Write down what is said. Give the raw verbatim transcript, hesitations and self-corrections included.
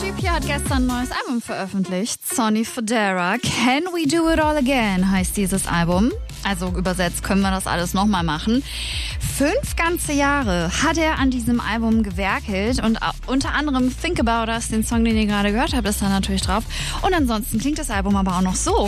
P P hat gestern ein neues Album veröffentlicht. Sonny Fodera. Can We Do It All Again heißt dieses Album. Also übersetzt können wir das alles nochmal machen. Fünf ganze Jahre hat er an diesem Album gewerkelt und unter anderem Think About Us, den Song, den ihr gerade gehört habt, ist da natürlich drauf. Und ansonsten klingt das Album aber auch noch so.